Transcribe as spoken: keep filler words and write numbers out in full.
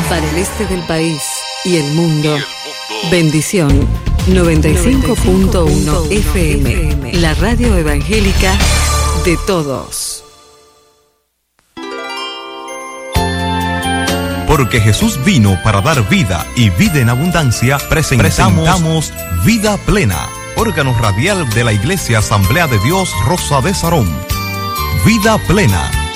Para el este del país y el mundo, Bendición noventa y cinco punto uno F M, la radio evangélica de todos. Porque Jesús vino para dar vida y vida en abundancia, presentamos, presentamos Vida Plena, órgano radial de la Iglesia Asamblea de Dios Rosa de Sarón. Vida Plena,